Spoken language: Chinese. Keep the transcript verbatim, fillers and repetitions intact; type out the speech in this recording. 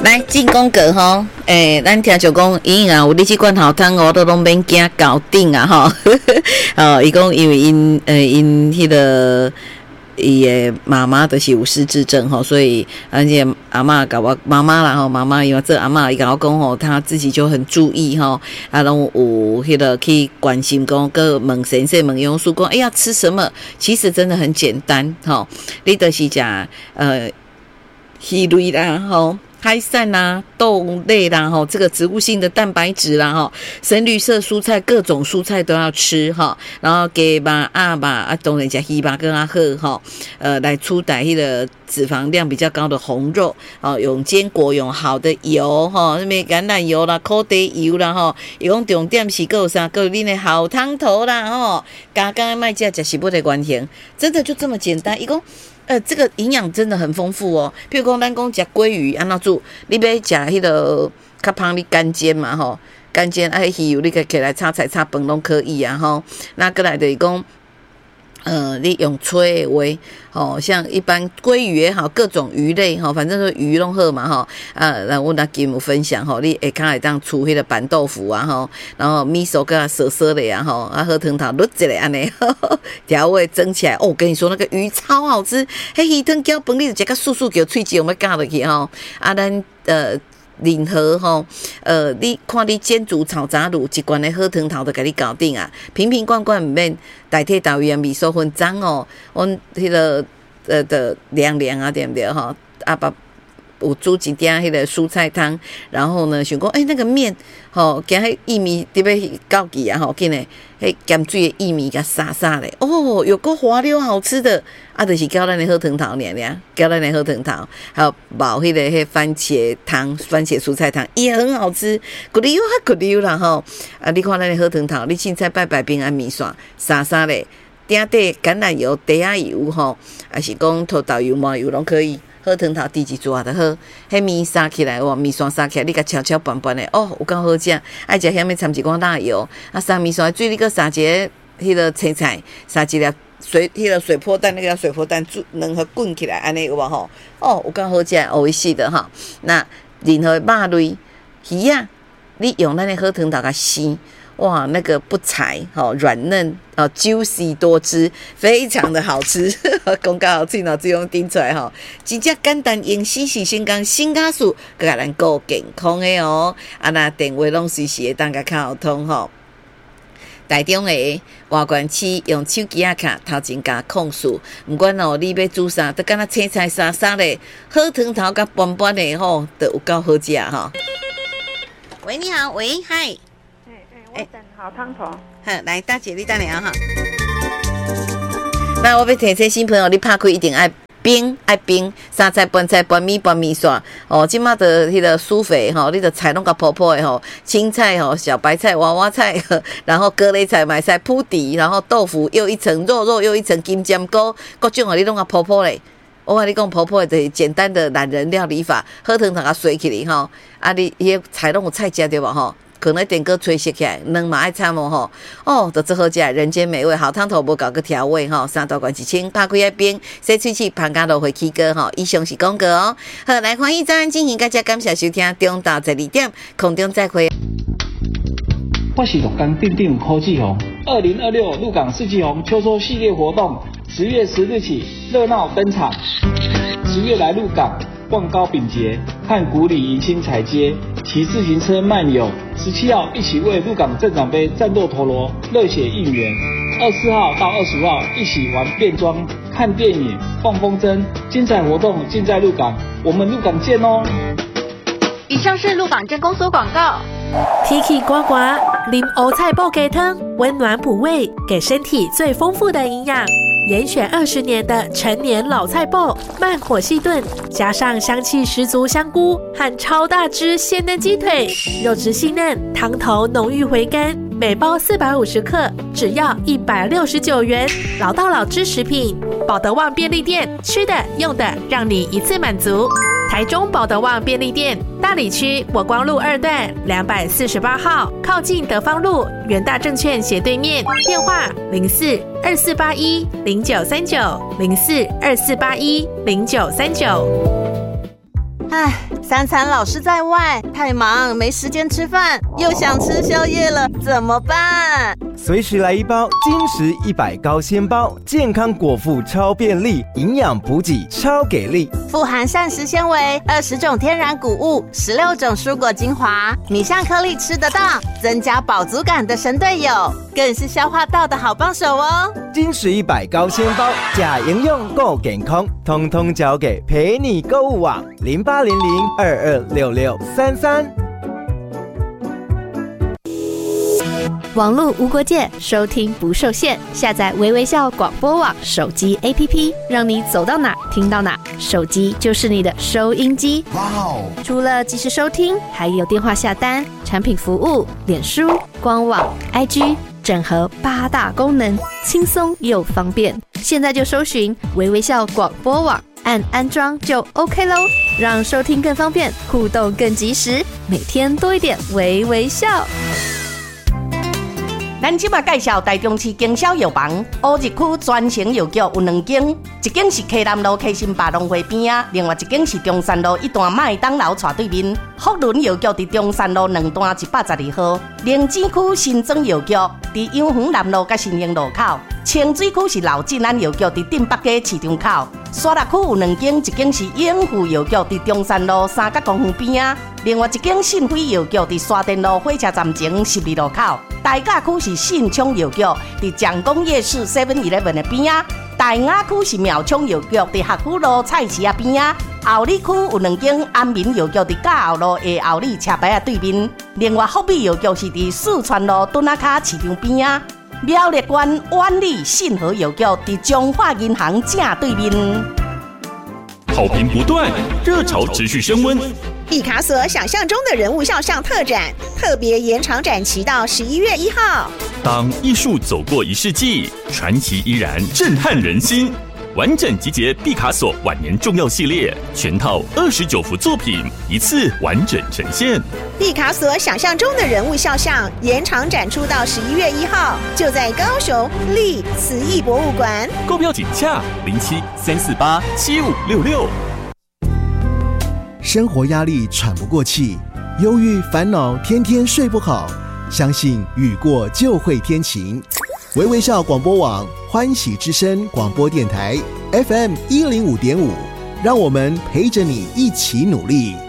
来进宫格吼，诶、欸，咱听就讲，因啊有你这罐头汤哦，都拢免惊搞定啊吼。哦，伊讲因为因呃因迄个伊的妈妈就是有失智症吼，所以而且阿嬷甲我妈妈啦吼，妈妈因为这阿嬷伊甲我讲吼，她自己就很注意吼，啊，拢有迄个去关心讲，个问先生问杨叔讲，哎呀吃什么？其实真的很简单吼，你就是食呃鱼类啦吼。海sản啦、豆类啦，哈，这个植物性的蛋白质啦，哈，深绿色蔬菜，各种蔬菜都要吃哈。然后给吧啊吧啊，当然吃鱼吧跟阿喝哈，呃，来出代迄个脂肪量比较高的红肉，哦，用坚果，用好的油哈，什么橄榄油啦、苦茶油啦，哈，伊讲重点是够啥？够恁的好汤头啦，吼，刚刚卖价食食不的关系，真的就这么简单，伊讲。呃，这个营养真的很丰富哦。譬如讲，咱讲食鲑鱼，安怎做？你要食迄个较芳你干煎嘛吼，干煎啊，迄鱼油你可以起来炒菜炒饭拢可以啊吼。那过来就是讲，呃，你用吹的话，哦，像一般鲑鱼也好，各种鱼类哈，反正说鱼拢好嘛哈。啊，然后我那给你们分享哈，你下骹会当出迄个板豆腐啊哈，然后米手跟它涩涩的呀哈，啊，喝汤头卤一下安尼，调味蒸起来哦。我跟你说那个鱼超好吃，迄鱼汤搅饭你就一个素素叫喙齿有没夹落去哈。啊，咱呃。任何吼，呃，你看你煎煮炒炸卤一罐的好汤头就给你搞定啊，瓶瓶罐罐唔免代替豆圆米粉分脏哦，阮迄个呃的凉凉啊，对不对哈？啊把有煮一点迄个蔬菜汤，然后呢想讲，诶、欸、那个面吼，加迄薏米特别高级啊吼，紧诶，迄咸水的薏米甲撒撒咧，哦，有够滑溜好吃的，啊，就是叫咱的好汤头尔尔，叫咱的好汤头，还有煲迄个迄番茄汤、番茄蔬菜汤也很好吃，咕溜啊咕溜啦吼，啊，你看咱的好汤头，你凊彩拜拜平安米线撒撒咧，顶底橄榄油、茶仔油吼，还是讲土豆油、麻油拢可以。好汤头第一做就好，迄面撒起来哇，面线撒起来，你甲悄悄拌拌的哦，有够好食。爱食遐物掺一罐辣油，啊，撒面线水你搁撒一个迄个青菜，撒一粒水迄、那个水波蛋，那个水波蛋煮两盒滚起来，安尼有无吼？哦，有够好食，有味死的哈。那任何肉类鱼啊，你用咱的好汤头甲生。哇，那个不柴，好软嫩啊 ，juicy 多汁，非常的好吃。讲到好吃，脑子用顶出来哈，真正简单，用洗洗先讲新加素，佮咱够健康的哦。啊，那电话拢随时会当甲较好通吼。台中的外观区用手机啊卡头前加控诉，毋管哦你要煮啥，都敢若青菜沙沙的，好汤头甲拌拌的吼，都有够好食哈。喂，你好，喂，嗨。 我等好汤头。 好，来大姐，你等下哈。那我要提醒新朋友，你拍开一定爱冰，爱冰，三菜拌菜拌米拌米线哦。即马的迄个酥肥吼，你的菜拢甲泡泡的吼，青菜吼、小白菜、娃娃菜，然后各类菜、买菜铺底，然后豆腐又一层，肉肉又一层，金针菇，各种哦，你拢甲泡泡嘞。我跟你讲，泡泡的简单的懒人料理法，好汤头甲水起来吼，啊你伊个菜拢有菜食对无吼？可能点个吹熄起来，两嘛爱参无吼，哦，都真好食，人间美味，好汤头无搞个调味吼，三道管一千，拍开一边，洗喙齿，旁加落回起歌吼，以上是广告哦。好，来欢迎早安进行，大家感谢收听，中到十二点，空中再会。 我是鹿港定定科技红，二零二六鹿港四季红秋收系列活动，十月十日起热闹登场，十月来鹿港。望高丙节，看古里迎新彩街，骑自行车漫游。十七号一起为鹿港镇长杯战斗陀螺，热血应援。二十四号到二十五号一起玩变装、看电影、放风筝，精彩活动尽在鹿港，我们鹿港见哦！ 以上是鹿港镇公所广告。 提起呱呱，啉欧菜爆鸡汤，温暖补胃，给身体最丰富的营养。严选二十年的陈年老菜爆，慢火细炖，加上香气十足香菇和超大只鲜嫩鸡腿，肉质细嫩，汤头浓郁回甘。每包四百五十克，只要一百六十九元。老到老之食品，保德旺便利店，吃的用的让你一次满足。台中保德旺便利店，大里区国光路二段两百四十八号，靠近德芳路元大证券斜对面。电话零四二四八一零九三九零四二四八一零九三九。 哎， 三餐老是在外，太忙没时间吃饭，又想吃宵夜了，怎么办？ 随时来一包金石一百高纤包，健康果腹超便利，营养补给超给力， 富含膳食纤维、二十种天然谷物、十六种蔬果精华，米香颗粒吃得到，增加饱足感的神队友，更是消化道的好帮手哦。 金石一百高纤包，假营养够健康，通通交给陪你购物网零八零零二二六六三三。 网络无国界，收听不受限。下载微微笑广播网手机 A P P， 让你走到哪听到哪。手机就是你的收音机。哇哦！除了即时收听，还有电话下单、产品服务、脸书、官网、I G， 整合八大功能，轻松又方便。现在就搜寻微微笑广播网，按安装就 OK 咯，让收听更方便，互动更及时，每天多一点微微笑。 咱即马介绍台中市经销药房乌日区专营药局有两间，一间是溪南路溪心百农会边啊，另外一间是中山路一段麦当劳斜对面。福伦药局伫中山路两段一百十二号，灵芝区新庄药局伫永恒南路甲新兴路口，清水区是老进安药局伫镇北街市场口。沙鹿区有两间，一间是永富药局伫中山路三角公园边啊，另外一间信辉药局伫沙田路火车站前十二路口。大甲区是信昌药局伫蒋公夜市 seven eleven 的边啊，大雅区是苗昌药局伫学府路菜市啊边啊，后里区有两间安民药局伫嘉后路的后里车牌啊对面，另外福美药局是伫四川路墩仔卡市场边啊，苗栗县万里信和药局伫中华银行正对面。 好评不断，热潮持续升温。 毕卡索想象中的人物肖像特展，特别延长展期到十一月一号。 当艺术走过一世纪，传奇依然震撼人心。完整集结毕卡索晚年重要系列，全套二十九幅作品，一次完整呈现。 毕卡索想象中的人物肖像延长展出到十一月一号，就在高雄立慈艺博物馆。 购票请洽零七三四八七五六六。 生活压力喘不过气，忧郁烦恼天天睡不好，相信雨过就会天晴。微微笑广播网欢喜之声广播电台 F M 一零五点五，让我们陪着你一起努力。